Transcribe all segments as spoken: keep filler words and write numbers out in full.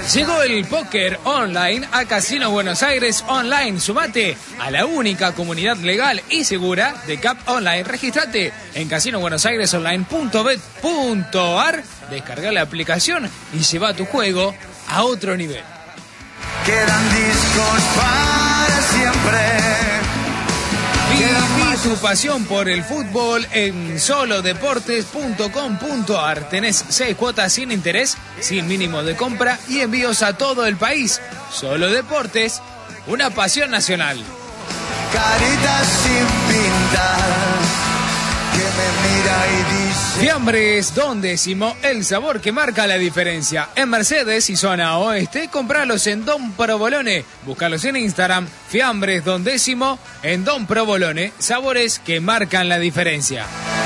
Llegó el póker online a Casino Buenos Aires Online. Sumate a la única comunidad legal y segura de C A P Online. Registrate en casino buenos aires online punto bet punto ar, descarga la aplicación y lleva tu juego a otro nivel. Quedan discos para siempre. Viví tu pasión por el fútbol en solo deportes punto com punto ar. Tenés seis cuotas sin interés, sin mínimo de compra y envíos a todo el país. Solo Deportes, una pasión nacional. Caritas sin pintar, que me mira y dice... Fiambres Don Décimo, el sabor que marca la diferencia. En Mercedes y zona oeste, compralos en Don Provolone. Búscalos en Instagram, Fiambres Don Décimo, en Don Provolone. Sabores que marcan la diferencia.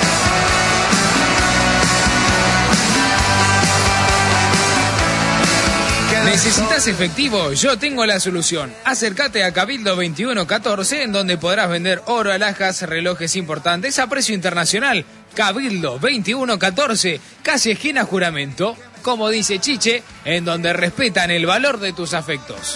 ¿Necesitas efectivo? Yo tengo la solución. Acércate a Cabildo veintiuno catorce, en donde podrás vender oro, alhajas, relojes importantes a precio internacional. Cabildo veintiuno catorce, casi esquina Juramento. Como dice Chiche, en donde respetan el valor de tus afectos.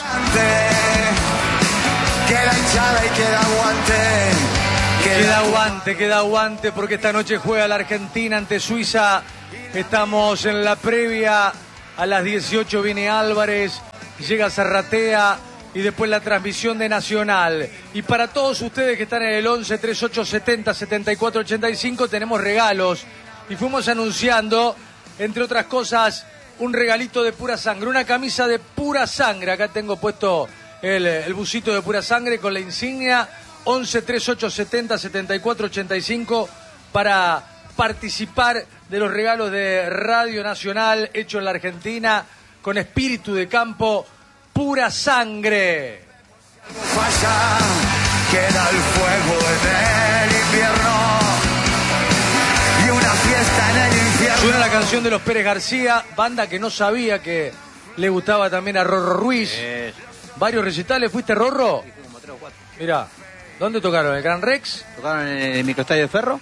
Queda hinchada y queda aguante. Queda aguante, queda aguante, porque esta noche juega la Argentina ante Suiza. Estamos en la previa. A las dieciocho viene Álvarez, llega Zarratea y después la transmisión de Nacional. Y para todos ustedes que están en el once, treinta y ocho, setenta, setenta y cuatro, ochenta y cinco tenemos regalos. Y fuimos anunciando, entre otras cosas, un regalito de Pura Sangre, una camisa de Pura Sangre. Acá tengo puesto el, el busito de Pura Sangre con la insignia. once, treinta y ocho, setenta, setenta y cuatro, ochenta y cinco para participar de los regalos de Radio Nacional hecho en la Argentina con espíritu de campo, Pura Sangre. Falla, queda el fuego en el invierno y una fiesta en el infierno. Suena la canción de los Pérez García, banda que no sabía que le gustaba también a Rorro Ruiz. Eh, Varios recitales, ¿fuiste Rorro? sí, como tres o cuatro. Mirá, ¿dónde tocaron? ¿El Gran Rex? Tocaron en el microestadio de Ferro.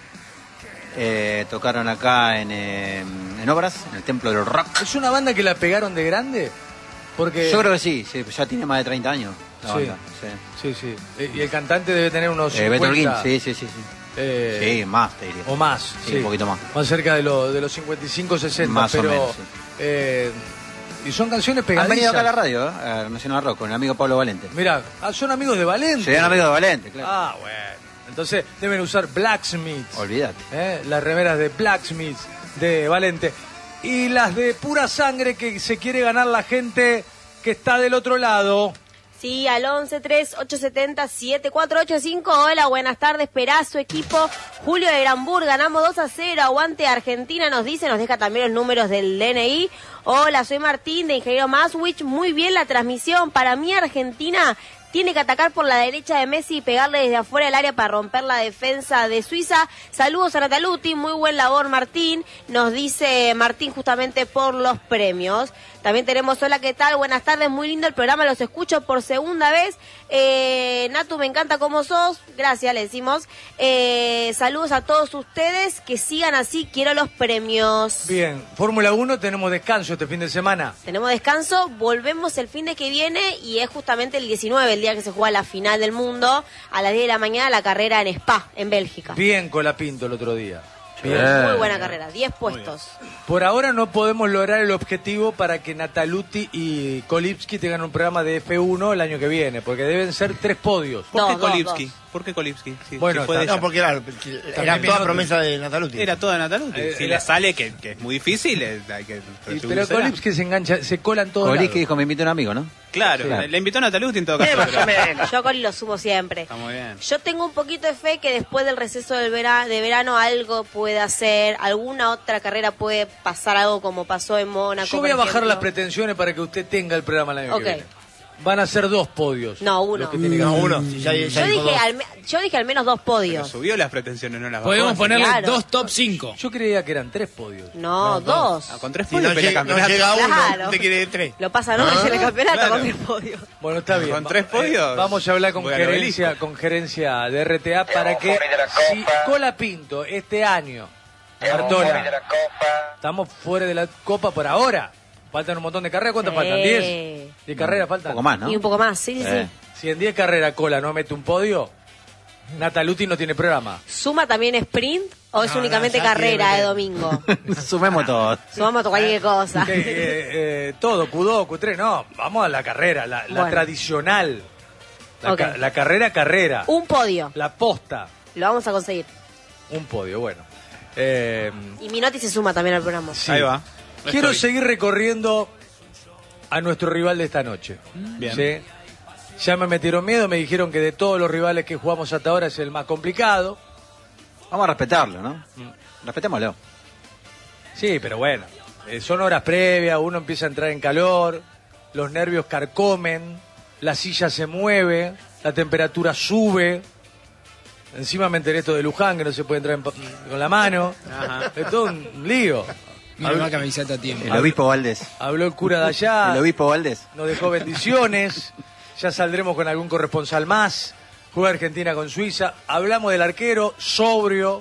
Eh, tocaron acá en, eh, en Obras, en el Templo del Rock. ¿Es una banda que la pegaron de grande? Porque... Yo creo que sí, sí, ya tiene más de treinta años la Sí. banda. Sí. Sí, sí. Y el cantante debe tener unos Eh, Beto cincuenta... Holguín, sí, sí, sí. sí. eh, Sí, más te diría. O más, Sí, sí. un poquito más. Más cerca de, lo, de los cincuenta y cinco, sesenta. Más o pero, menos, sí. eh, y son canciones Han pegadizas. venido acá a la radio, ¿eh? A Nacional Rock, con el amigo Pablo Valente. Mirá, ah, son amigos de Valente. Soy un amigo de Valente, claro. Ah, bueno. Entonces deben usar Blacksmiths. Olvídate. ¿eh? Las remeras de Blacksmiths de Valente. Y las de Pura Sangre que se quiere ganar la gente que está del otro lado. Sí, al once, treinta y ocho, setenta, setenta y cuatro ochenta y cinco. Hola, buenas tardes, Perazo, equipo. Julio de Granburg, ganamos dos a cero. Aguante Argentina, nos dice, nos deja también los números del D N I. Hola, soy Martín de Ingeniero Maswich. Muy bien la transmisión. Para mí, Argentina tiene que atacar por la derecha de Messi y pegarle desde afuera del área para romper la defensa de Suiza. Saludos a Nataluti, muy buen labor, Martín. Nos dice Martín justamente por los premios. También tenemos, hola, ¿qué tal? Buenas tardes, muy lindo el programa, los escucho por segunda vez. Eh, Natu, me encanta cómo sos. Gracias, le decimos. Eh, saludos a todos ustedes, que sigan así, quiero los premios. Bien, Fórmula uno, tenemos descanso este fin de semana. Tenemos descanso, volvemos el fin de que viene y es justamente el diecinueve, el día que se juega la final del mundo, a las diez de la mañana, la carrera en Spa, en Bélgica. Bien Colapinto el otro día. Bien. Muy buena carrera, diez puestos. Por ahora no podemos lograr el objetivo para que Nataluti y Kolipski tengan un programa de F uno el año que viene, porque deben ser tres podios. ¿Por No, qué dos, Kolipski? dos. ¿Por qué Kolipski? Sí, Bueno, sí, fue de está- ella. No, porque era, era toda promesa de Nataluti. Era toda Nataluti. Eh, si era- le sale, que, que es muy difícil, eh, hay que Y- pero retribuírsela. Kolipski se engancha, se cola en todo Kolipski dijo, me invita un amigo, ¿no? Claro, Sí. le invitó a Nataluti en todo caso. pero- Yo con lo sumo siempre. Está muy bien. Yo tengo un poquito de fe que después del receso del vera- de verano algo puede hacer, alguna otra carrera puede pasar algo como pasó en Mónaco. Yo voy a por bajar las ejemplo. pretensiones para que usted tenga el programa el año Ok. que viene. Van a ser dos podios. No, uno. Los que tiene que No, hacer. uno. Si ya, ya Yo dijo dije, dos. al, me- yo dije al menos dos Pero podios. subió las pretensiones, no las bajó. Podemos ponerle Claro. dos top cinco. Yo creía que eran tres podios. No, dos. Ah, con tres Si podios no, pelea llega, no campeonato. llega uno, Claro. usted quiere tres. Lo pasa, ¿no? En el campeonato Claro. con tres podios. Bueno, está bien. Con tres podios. Eh, vamos a hablar con Voy al gerencia, obelisco. con gerencia de R T A para que si Colapinto este año, Bartola, estamos fuera de la Copa por ahora. Faltan un montón de carreras. ¿Cuántas Sí. faltan? ¿diez? ¿diez carreras faltan? Un poco más, ¿no? Y un poco más, sí, sí, Eh. sí. Si en diez carreras Cola no mete un podio, Nataluti no tiene programa. ¿Suma también sprint o es No, únicamente no, ya carrera tiene- de domingo? Sumemos todo. Sumamos cualquier cosa. Que, eh, eh, todo, Q dos, Q tres, no, vamos a la carrera, la, la Bueno. tradicional. La, Ok. ca- la carrera, carrera. Un podio. La posta. Lo vamos a conseguir. Un podio, bueno. Eh, Y Minotti se suma también al programa. sí. Ahí va. Quiero Estoy. seguir recorriendo a nuestro rival de esta noche. Bien. ¿Sí? Ya me metieron miedo, me dijeron que de todos los rivales que jugamos hasta ahora es el más complicado. Vamos a respetarlo, ¿no? Respetémoslo. Sí, pero bueno, eh, son horas previas, uno empieza a entrar en calor, los nervios carcomen, la silla se mueve, la temperatura sube. Encima me enteré esto de Luján, que no se puede entrar en pa- con la mano. Ajá. Es todo un lío. Mira, más que me avisaste a tiempo. El obispo Valdés. Habló el cura de allá, El obispo Valdés. nos dejó bendiciones, ya saldremos con algún corresponsal más. Juega Argentina con Suiza. Hablamos del arquero, sobrio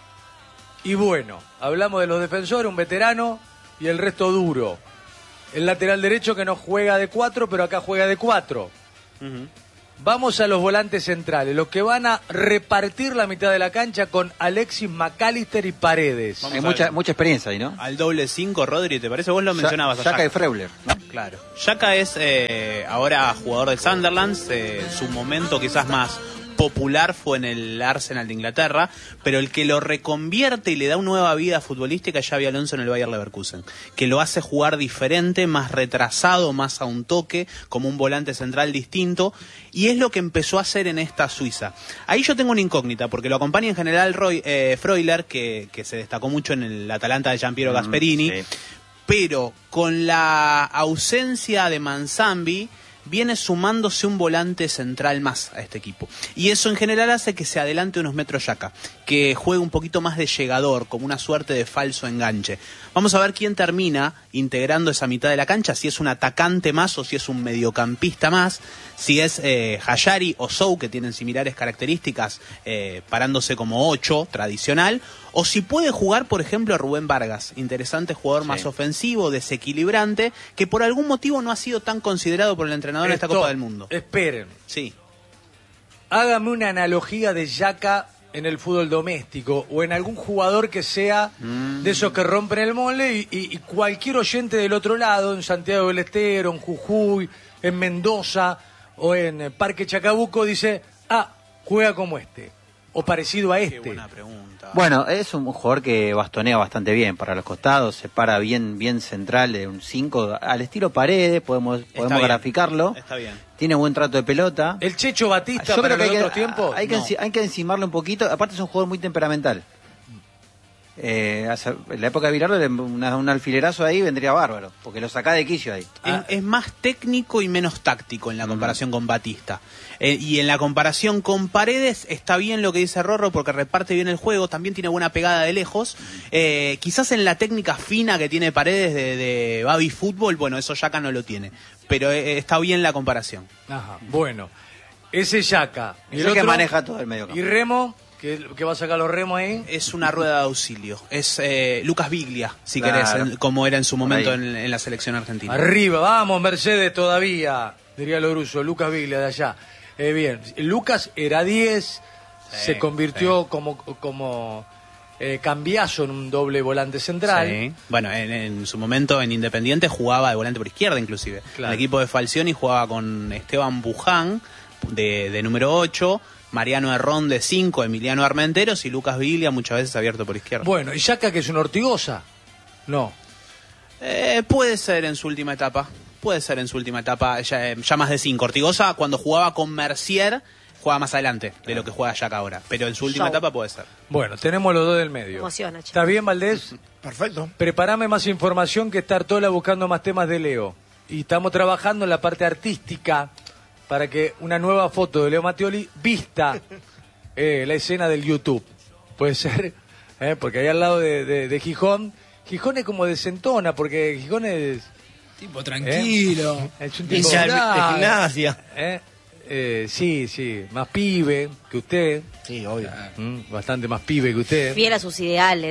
y bueno. Hablamos de los defensores, un veterano y el resto duro. El lateral derecho que no juega de cuatro, pero acá juega de cuatro. Ujú. Vamos a los volantes centrales, los que van a repartir la mitad de la cancha con Alexis McAllister y Paredes. Vamos Hay a mucha, ver. mucha experiencia ahí, ¿no? Al doble cinco, Rodri, ¿te parece? Vos lo mencionabas a Yaka y Xhaka. Freuler, ¿no? Claro. Xhaka es eh, ahora jugador del Sunderland. Eh, su momento quizás más popular fue en el Arsenal de Inglaterra, pero el que lo reconvierte y le da una nueva vida futbolística es Xabi Alonso en el Bayer Leverkusen, que lo hace jugar diferente, más retrasado, más a un toque, como un volante central distinto, y es lo que empezó a hacer en esta Suiza. Ahí yo tengo una incógnita, porque lo acompaña en general Roy, eh, Freuler, que, que se destacó mucho en el Atalanta de Giampiero Gasperini, sí. pero con la ausencia de Manzambi viene sumándose un volante central más a este equipo. Y eso en general hace que se adelante unos metros Xhaka, que juegue un poquito más de llegador, como una suerte de falso enganche. Vamos a ver quién termina integrando esa mitad de la cancha, si es un atacante más o si es un mediocampista más, si es eh, Hayari o Sou, que tienen similares características, eh, parándose como ocho tradicional, o si puede jugar, por ejemplo, a Rubén Vargas, interesante jugador Sí. más ofensivo, desequilibrante, que por algún motivo no ha sido tan considerado por el entrenador en esta Esto, Copa del Mundo. Esperen, Sí. hágame una analogía de Yaka en el fútbol doméstico o en algún jugador que sea de esos que rompen el molde y, y- y cualquier oyente del otro lado, en Santiago del Estero, en Jujuy, en Mendoza o en eh, Parque Chacabuco, dice, ah, juega como este o parecido a Qué este. buena pregunta. Bueno, es un jugador que bastonea bastante bien para los costados, se para bien bien central de un cinco, al estilo Paredes, podemos podemos bien. graficarlo. Está bien. Tiene buen trato de pelota. El Checho Batista Yo para creo que los hay que, otros tiempos. hay, que No. enci- hay que encimarle un poquito. Aparte es un jugador muy temperamental. Eh, hace- en la época de Bilardo, le- una- un alfilerazo ahí vendría bárbaro, porque lo saca de quicio ahí. Es, es más técnico y menos táctico en la comparación con Batista. Eh, y en la comparación con Paredes está bien lo que dice Rorro porque reparte bien el juego, también tiene buena pegada de lejos. Eh, quizás en la técnica fina que tiene Paredes de, de baby fútbol, bueno, eso Yaka no lo tiene. Pero eh, está bien la comparación. Ajá, bueno, ese Yaka. Y Es el que maneja todo el mediocampo. Y Remo, que, que va a sacar los remos ahí. Es una rueda de auxilio. Es eh, Lucas Biglia, si Claro. querés, en- como era en su Por momento ahí. en, en la selección argentina. Arriba, vamos, Mercedes todavía, diría Loruso, Lucas Viglia de allá. Eh, bien, Lucas era diez, Sí, se convirtió como, como eh, Cambiaso en un doble volante central. Sí. Bueno, en, en su momento en Independiente jugaba de volante por izquierda inclusive. Claro. El equipo de Falcioni jugaba con Esteban Buján de, de número ocho, Mariano Herrón de cinco, Emiliano Armenteros y Lucas Biglia muchas veces abierto por izquierda. Bueno, ¿y Yaka que es una Ortigosa? No. Eh, puede ser en su última etapa. Puede ser en su última etapa, ya, eh, ya más de cinco. Ortigosa cuando jugaba con Mercier juega más adelante de lo que juega Yaka ahora. Pero en su última Show. etapa puede ser. Bueno, tenemos los dos del medio. Emociona, che. ¿Está bien, Valdés? Perfecto. Prepárame más información que está Artola buscando más temas de Leo. Y estamos trabajando en la parte artística para que una nueva foto de Leo Mattioli vista eh, la escena del YouTube. Puede ser, eh, porque ahí al lado de, de- de Gijón, Gijón es como desentona, porque Gijón es, Tipo, tranquilo. es un tipo... Hincha de, de Claro. gimnasia. eh, eh, sí, sí, más pibe que usted, Sí, obvio. mm, bastante más pibe que usted. Fiel a sus ideales.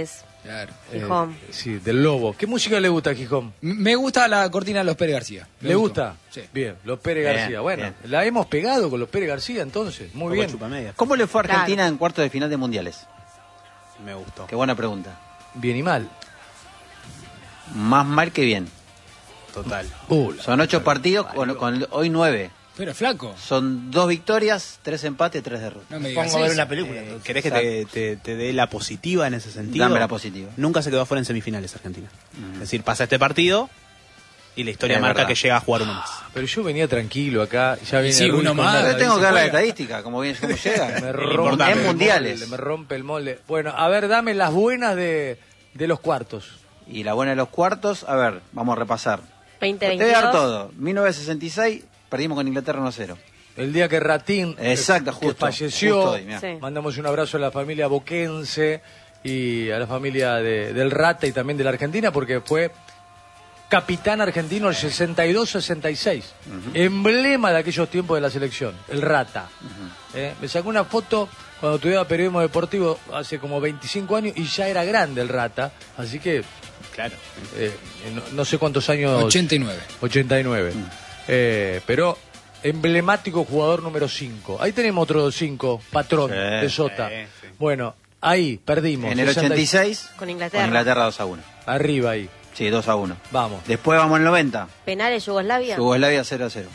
Claro. Gijón. Eh, sí, del Lobo. ¿Qué música le gusta a Gijón? M- Me gusta la cortina de los Pérez García. Me ¿Le gustó. gusta? Sí. Bien, los Pérez Bien, García. Bueno, bien. la hemos pegado con los Pérez García entonces. Muy bien. Chupamedias. ¿Cómo le fue a Argentina Claro. en cuartos de final de mundiales? Me gustó. Qué buena pregunta. Bien y mal. Más mal que bien. Total. Uh, la- Son ocho partidos, con, con hoy nueve. Pero flaco. Son dos victorias, tres empates, tres derrotas. No me digas Pongo a ver eso. una película. Eh, entonces. ¿Querés que te, te- te dé la positiva en ese sentido? Dame la positiva. Nunca se quedó afuera en semifinales Argentina. Es decir, pasa este partido y la historia Es marca verdad. que llega a jugar uno más. Pero yo venía tranquilo acá. Ya viene sí, Ruiz uno con más. nada, Yo tengo dice, que dar la juega. estadística, como bien cómo llega. Me rompe en el mundiales. molde, me rompe el molde. Bueno, a ver, dame las buenas de, de los cuartos. Y la buena de los cuartos, a ver, vamos a repasar. veinte Te voy a dar veintidós. todo. mil novecientos sesenta y seis, perdimos con Inglaterra uno a cero. El día que Ratín Exacto, que justo, falleció, justo hoy, mirá. Sí. mandamos un abrazo a la familia boquense y a la familia de- del Rata y también de la Argentina porque fue capitán argentino el sesenta y dos sesenta y seis, emblema de aquellos tiempos de la selección, el Rata. Eh, me sacó una foto cuando estudiaba periodismo deportivo hace como veinticinco años y ya era grande el Rata, así que Claro. eh, no, no sé cuántos años... ochenta y nueve. ochenta y nueve. Eh, pero emblemático jugador número cinco. Ahí tenemos otro cinco, patrón Sí. de Sota. Sí, sí. Bueno, ahí perdimos. En el sesenta y- ochenta y seis, Con Inglaterra. con Inglaterra dos a uno. Arriba ahí. Sí, dos a uno. Vamos. Después vamos al noventa, Penales Yugoslavia. Yugoslavia cero a cero.